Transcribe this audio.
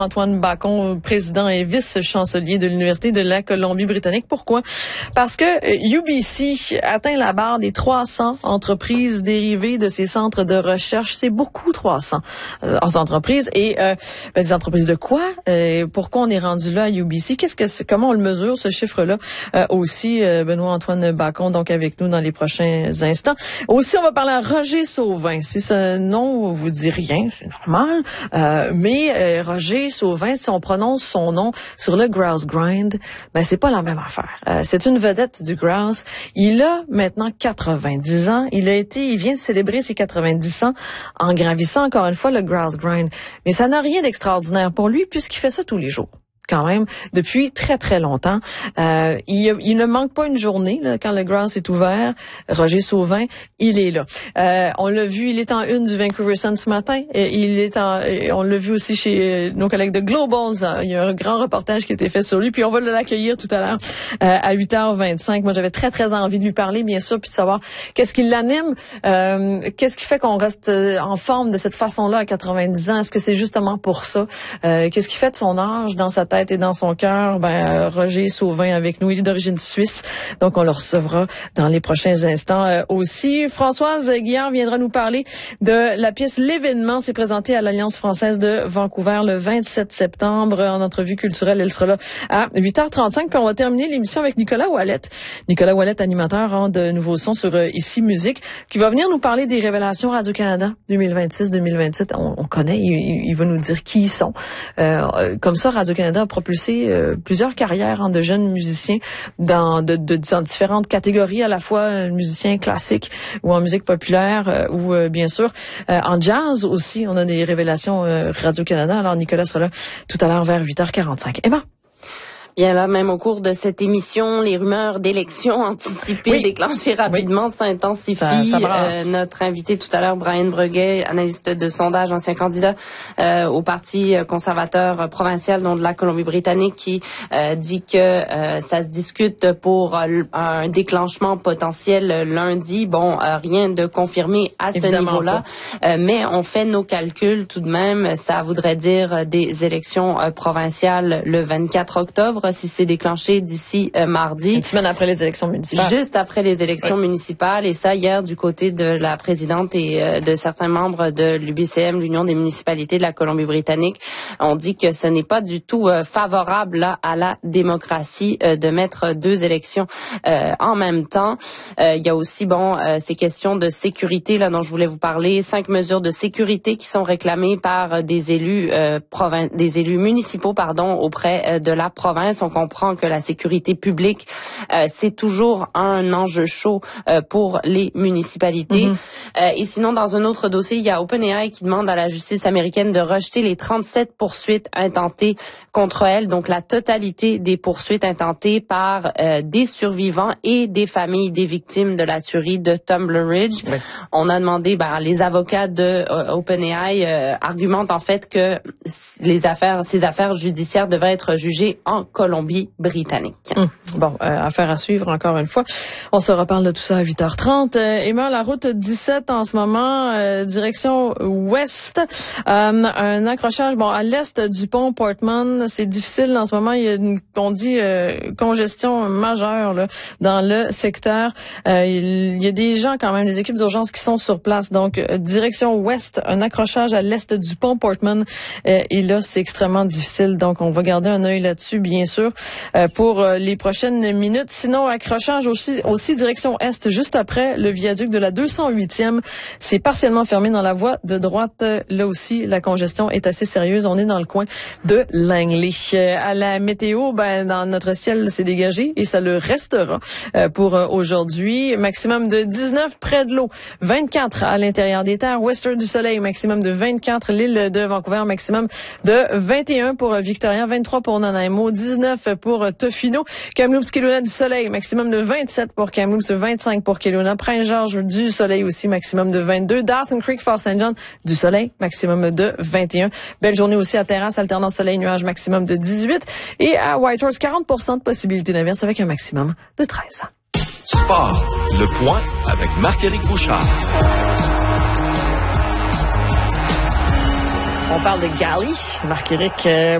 Antoine Bacon, président et vice-chancelier de l'Université de la Colombie-Britannique. Pourquoi? Parce que UBC atteint la barre des 300 entreprises dérivées de ces centres de recherche. C'est beaucoup, 300 entreprises. Et des entreprises de quoi? Pourquoi on est rendu là à UBC? Comment on le mesure, ce chiffre-là? Aussi, Benoît-Antoine Bacon, donc avec nous dans les prochains instants. Aussi, on va parler à Roger Sauvin. Si ce nom vous dit rien, c'est normal. Mais Roger Sauvin, si on prononce son nom sur le grouse grind, c'est pas la même affaire. C'est une vedette du grouse. Il a maintenant 90 ans. Il vient de célébrer ses 90 ans en gravissant encore une fois le grouse grind. Mais ça n'a rien d'extraordinaire pour lui puisqu'il fait ça tous les jours. Quand même, depuis très, très longtemps. Il ne manque pas une journée là, quand le grouse est ouvert. Roger Sauvin, il est là. On l'a vu, il est en une du Vancouver Sun ce matin. On l'a vu aussi chez nos collègues de Globals. Il y a un grand reportage qui a été fait sur lui. Puis on va l'accueillir tout à l'heure à 8h25. Moi, j'avais très, très envie de lui parler, bien sûr, puis de savoir qu'est-ce qui l'anime, qu'est-ce qui fait qu'on reste en forme de cette façon-là à 90 ans. Est-ce que c'est justement pour ça? Qu'est-ce qui fait de son âge dans sa tête et dans son cœur? Roger Sauvin avec nous, il est d'origine suisse, donc on le recevra dans les prochains instants. Aussi, Françoise Guillard viendra nous parler de la pièce L'événement. C'est présenté à l'Alliance française de Vancouver le 27 septembre en entrevue culturelle. Elle sera là à 8h35. Puis on va terminer l'émission avec Nicolas Ouellet. Nicolas Ouellet, animateur de Nouveaux Sons sur Ici Musique, qui va venir nous parler des révélations Radio-Canada 2026-2027. On connaît, il va nous dire qui ils sont. Comme ça, Radio-Canada a propulsé plusieurs carrières de jeunes musiciens dans différentes catégories, à la fois musiciens classiques ou en musique populaire ou bien sûr en jazz aussi. On a des révélations Radio-Canada. Alors Nicolas sera là tout à l'heure vers 8h45. Emma? Bien là, même au cours de cette émission, les rumeurs d'élections anticipées déclenchées rapidement s'intensifient. Ça Notre invité tout à l'heure, Brian Breguet, analyste de sondage, ancien candidat au Parti conservateur provincial de la Colombie-Britannique, qui dit que ça se discute pour un déclenchement potentiel lundi. Bon, rien de confirmé à ce niveau-là, mais on fait nos calculs tout de même. Ça voudrait dire des élections provinciales le 24 octobre. Si c'est déclenché d'ici mardi. Une semaine après les élections municipales. Juste après les élections municipales. Et ça, hier, du côté de la présidente et de certains membres de l'UBCM, l'Union des municipalités de la Colombie-Britannique, on dit que ce n'est pas du tout favorable là, à la démocratie de mettre deux élections en même temps. Il y a aussi, ces questions de sécurité là dont je voulais vous parler. 5 mesures de sécurité qui sont réclamées par des élus municipaux, auprès de la province. On comprend que la sécurité publique, c'est toujours un enjeu chaud pour les municipalités. Et sinon, dans un autre dossier, il y a OpenAI qui demande à la justice américaine de rejeter les 37 poursuites intentées contre elle, donc la totalité des poursuites intentées par des survivants et des familles des victimes de la tuerie de Tumbler Ridge. Oui. On a demandé, les avocats de OpenAI argumentent en fait que ces affaires judiciaires devraient être jugées en Colombie-Britannique. Affaire à suivre encore une fois. On se reparle de tout ça à 8h30. Emma, la route 17 en ce moment, direction ouest. Un accrochage, à l'est du pont Portman. C'est difficile en ce moment. Il y a congestion majeure là, dans le secteur. Il y a des gens quand même, des équipes d'urgence qui sont sur place. Donc, direction ouest, un accrochage à l'est du pont Portman. Et là, c'est extrêmement difficile. Donc, on va garder un œil là-dessus, bien sûr, pour les prochaines minutes. Sinon, accrochage aussi direction est, juste après le viaduc de la 208e. C'est partiellement fermé dans la voie de droite. Là aussi, la congestion est assez sérieuse. On est dans le coin de Langley. À la météo, dans notre ciel, c'est dégagé et ça le restera pour aujourd'hui. Maximum de 19 près de l'eau, 24 à l'intérieur des terres. Western du Soleil, maximum de 24. L'île de Vancouver, maximum de 21 pour Victoria, 23 pour Nanaimo, 19 pour Tofino. Kamloops, Kelowna du Soleil, maximum de 27 pour Kamloops, 25 pour Kelowna. Prince-Georges du Soleil aussi, maximum de 22. Dawson Creek, Fort St. John du Soleil, maximum de 21. Belle journée aussi à Terrasse, alternance soleil-nuage, maximum de 18. Et à Whitehorse, 40% de possibilité d'averse avec un maximum de 13. Sport, le point avec Marc-Éric Bouchard. On parle de Gali, Marc-Éric